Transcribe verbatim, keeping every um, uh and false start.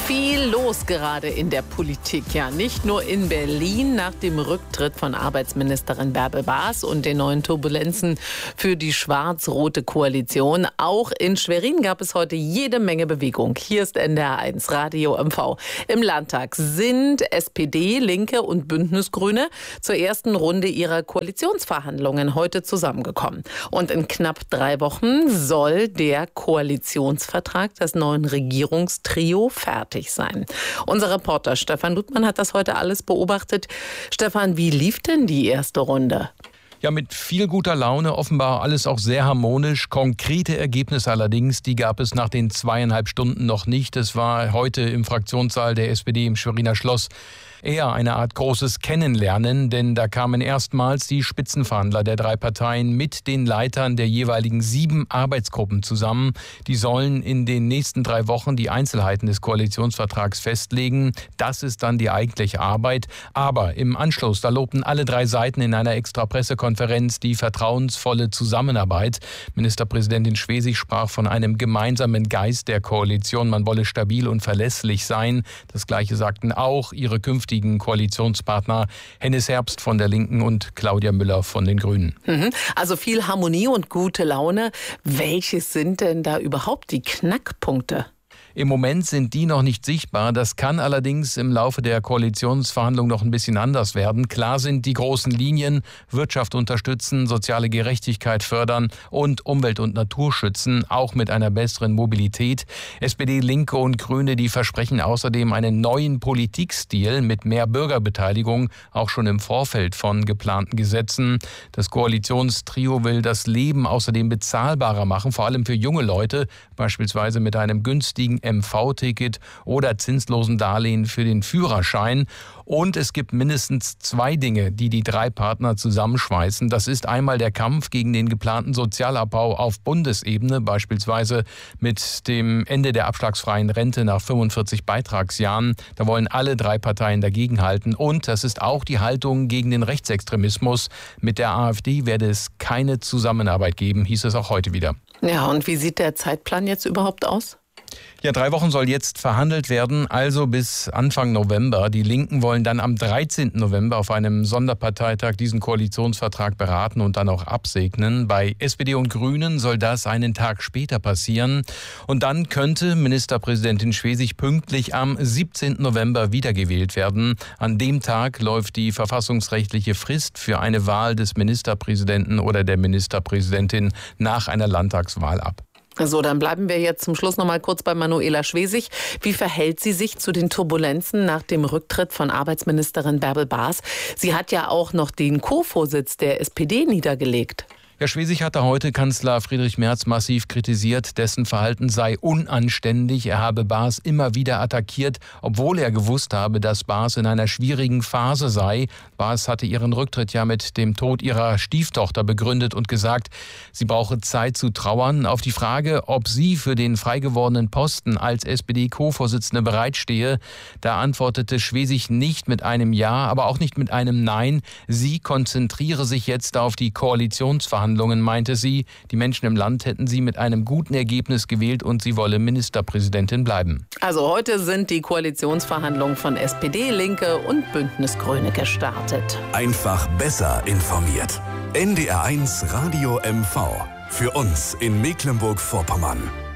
Viel los gerade in der Politik, ja, nicht nur in Berlin nach dem Rücktritt von Arbeitsministerin Bärbel Baas und den neuen Turbulenzen für die schwarz-rote Koalition. Auch in Schwerin gab es heute jede Menge Bewegung. Hier ist N D R eins Radio M V. Im Landtag sind S P D, Linke und Bündnisgrüne zur ersten Runde ihrer Koalitionsverhandlungen heute zusammengekommen. Und in knapp drei Wochen soll der Koalitionsvertrag des neuen Regierungstrio fertig sein. Unser Reporter Stefan Ludmann hat das heute alles beobachtet. Stefan, wie lief denn die erste Runde? Ja, mit viel guter Laune, offenbar alles auch sehr harmonisch. Konkrete Ergebnisse allerdings, die gab es nach den zweieinhalb Stunden noch nicht. Es war heute im Fraktionssaal der S P D im Schweriner Schloss eher eine Art großes Kennenlernen, denn da kamen erstmals die Spitzenverhandler der drei Parteien mit den Leitern der jeweiligen sieben Arbeitsgruppen zusammen. Die sollen in den nächsten drei Wochen die Einzelheiten des Koalitionsvertrags festlegen. Das ist dann die eigentliche Arbeit. Aber im Anschluss, da lobten alle drei Seiten in einer extra Pressekonferenz die vertrauensvolle Zusammenarbeit. Ministerpräsidentin Schwesig sprach von einem gemeinsamen Geist der Koalition. Man wolle stabil und verlässlich sein. Das Gleiche sagten auch ihre künftigen Koalitionspartner Hennis Herbst von der Linken und Claudia Müller von den Grünen. Also viel Harmonie und gute Laune. Welches sind denn da überhaupt die Knackpunkte? Im Moment sind die noch nicht sichtbar. Das kann allerdings im Laufe der Koalitionsverhandlungen noch ein bisschen anders werden. Klar sind die großen Linien: Wirtschaft unterstützen, soziale Gerechtigkeit fördern und Umwelt und Natur schützen, auch mit einer besseren Mobilität. S P D, Linke und Grüne, die versprechen außerdem einen neuen Politikstil mit mehr Bürgerbeteiligung, auch schon im Vorfeld von geplanten Gesetzen. Das Koalitionstrio will das Leben außerdem bezahlbarer machen, vor allem für junge Leute, beispielsweise mit einem günstigen M V-Ticket oder zinslosen Darlehen für den Führerschein. Und es gibt mindestens zwei Dinge, die die drei Partner zusammenschweißen. Das ist einmal der Kampf gegen den geplanten Sozialabbau auf Bundesebene, beispielsweise mit dem Ende der abschlagsfreien Rente nach fünfundvierzig Beitragsjahren. Da wollen alle drei Parteien dagegenhalten. Und das ist auch die Haltung gegen den Rechtsextremismus. Mit der AfD werde es keine Zusammenarbeit geben, hieß es auch heute wieder. Ja, und wie sieht der Zeitplan jetzt überhaupt aus? Ja, drei Wochen soll jetzt verhandelt werden, also bis Anfang November. Die Linken wollen dann am dreizehnten November auf einem Sonderparteitag diesen Koalitionsvertrag beraten und dann auch absegnen. Bei S P D und Grünen soll das einen Tag später passieren. Und dann könnte Ministerpräsidentin Schwesig pünktlich am siebzehnten November wiedergewählt werden. An dem Tag läuft die verfassungsrechtliche Frist für eine Wahl des Ministerpräsidenten oder der Ministerpräsidentin nach einer Landtagswahl ab. So, dann bleiben wir jetzt zum Schluss noch mal kurz bei Manuela Schwesig. Wie verhält sie sich zu den Turbulenzen nach dem Rücktritt von Arbeitsministerin Bärbel Baas? Sie hat ja auch noch den Co-Vorsitz der S P D niedergelegt. Herr Schwesig hatte heute Kanzler Friedrich Merz massiv kritisiert, dessen Verhalten sei unanständig. Er habe Baas immer wieder attackiert, obwohl er gewusst habe, dass Baas in einer schwierigen Phase sei. Baas hatte ihren Rücktritt ja mit dem Tod ihrer Stieftochter begründet und gesagt, sie brauche Zeit zu trauern. Auf die Frage, ob sie für den freigewordenen Posten als S P D-Co-Vorsitzende bereitstehe, da antwortete Schwesig nicht mit einem Ja, aber auch nicht mit einem Nein. Sie konzentriere sich jetzt auf die Koalitionsverhandlungen. Meinte sie, die Menschen im Land hätten sie mit einem guten Ergebnis gewählt und sie wolle Ministerpräsidentin bleiben. Also heute sind die Koalitionsverhandlungen von S P D, Linke und Bündnisgrüne gestartet. Einfach besser informiert. N D R eins Radio M V. Für uns in Mecklenburg-Vorpommern.